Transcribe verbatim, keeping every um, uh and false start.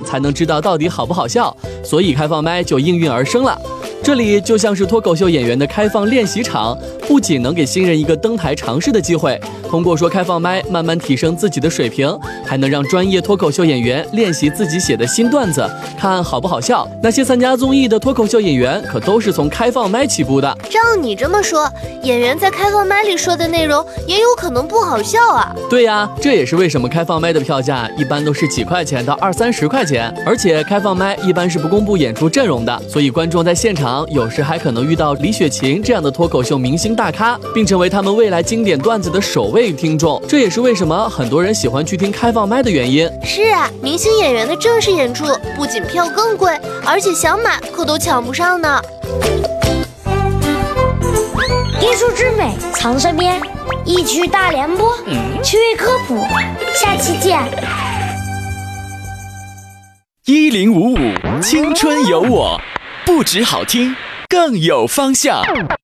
才能知道到底好不好笑，所以开放麦就应运而生了。这里就像是脱口秀演员的开放练习场，不仅能给新人一个登台尝试的机会，通过说开放麦慢慢提升自己的水平，还能让专业脱口秀演员练习自己写的新段子，看好不好笑。那些参加综艺的脱口秀演员可都是从开放麦起步的。 照你这么说，演员在开放麦里说的内容也有可能不好笑啊？ 对呀，这也是为什么开放麦的票价一般都是几块钱到二三十块钱，而且开放麦一般是不公布演出阵容的，所以观众在现场有时还可能遇到李雪琴这样的脱口秀明星大咖，并成为他们未来经典段子的首位听众。这也是为什么很多人喜欢去听开放麦的原因。 是啊，明星演员的正式演出不仅票更贵，而且想买可都抢不上呢。 艺术之美藏身边，一曲大联播，趣味科普，下期见。 一零五五青春有我，不止好听，更有方向。